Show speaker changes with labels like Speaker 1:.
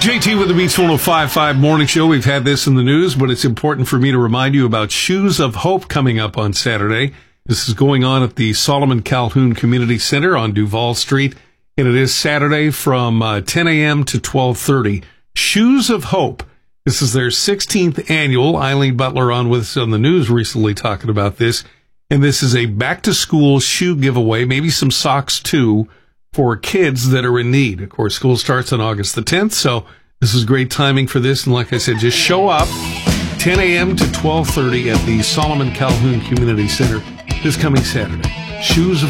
Speaker 1: JT with the Beats 105.5 Morning Show. We've had this in the news, but it's important for me to remind you about Shoes of Hope coming up on Saturday. This is going on at the Solomon Calhoun Community Center on Duval Street, and it is Saturday from 10 a.m. to 12:30. Shoes of Hope. This is their 16th annual. Eileen Butler on with us on the news recently talking about this, and this is a back-to-school shoe giveaway, maybe some socks too, for kids that are in need. Of course, school starts on August the 10th, so this is great timing for this. And like I said, just show up 10 a.m. to 12:30 at the Solomon Calhoun Community Center this coming Saturday. Shoes of